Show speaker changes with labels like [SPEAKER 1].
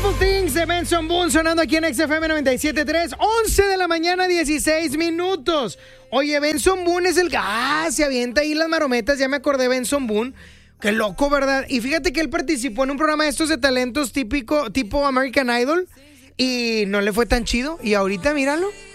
[SPEAKER 1] Beautiful Things de Benson Boone sonando aquí en XFM 97.3, 11 de la mañana, 16 minutos. Oye, Benson Boone es el... se avienta ahí las marometas, ya me acordé de Benson Boone. Qué loco, ¿verdad? Y fíjate que él participó en un programa de estos de talentos típico, tipo American Idol, y no le fue tan chido. Y ahorita, míralo.